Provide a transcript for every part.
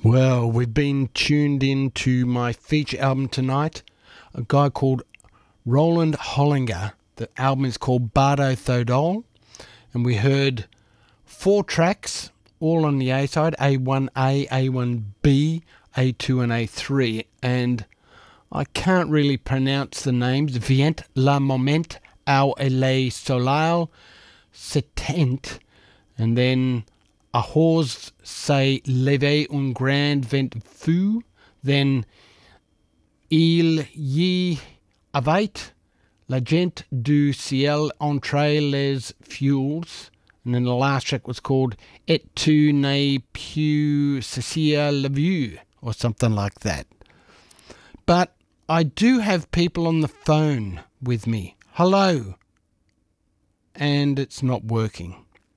Well, we've been tuned in to my feature album tonight, a guy called Roland Hollinger. The album is called Bardo Thodol, and we heard 4 tracks, all on the A side, A1A, A1B, A2 and A3, and I can't really pronounce the names. Vient la moment au ele soleil s'éteint, and then a horse s'est levé un grand vent fou, then il y avait la gente du ciel entre les feuilles, and then the last track was called Et tu n'es plus cessé la vue, or something like that. But I do have people on the phone with me. Hello. And it's not working.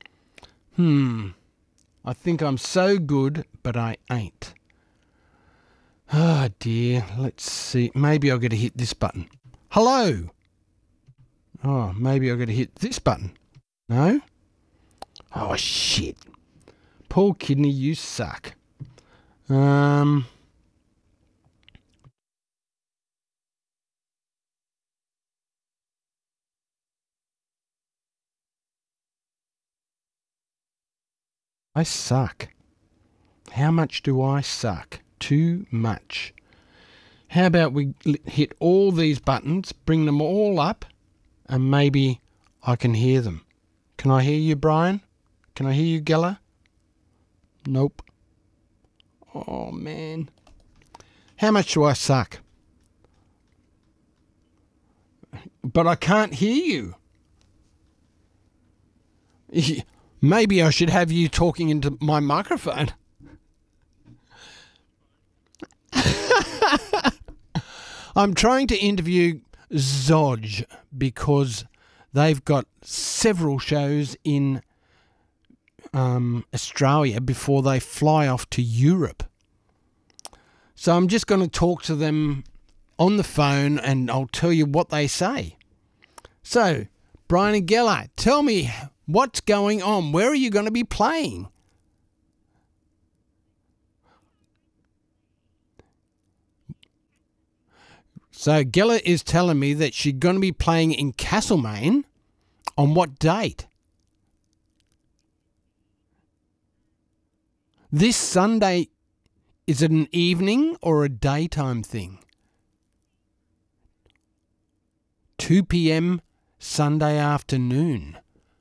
I think I'm so good, but I ain't. Oh dear, let's see. Maybe I've got to hit this button. Hello. Oh, maybe I've got to hit this button. No? Oh shit. Paul Kidney, you suck. I suck. How much do I suck? Too much. How about we hit all these buttons, bring them all up, and maybe I can hear them. Can I hear you, Brian? Can I hear you, Geller? Nope. Oh, man. How much do I suck? But I can't hear you. Maybe I should have you talking into my microphone. I'm trying to interview Zodge because they've got several shows in Australia before they fly off to Europe. So I'm just going to talk to them on the phone and I'll tell you what they say. So, Brian and Geller, tell me what's going on. Where are you going to be playing? So Geller is telling me that she's going to be playing in Castlemaine. On what date? This Sunday, is it an evening or a daytime thing? 2 p.m. Sunday afternoon.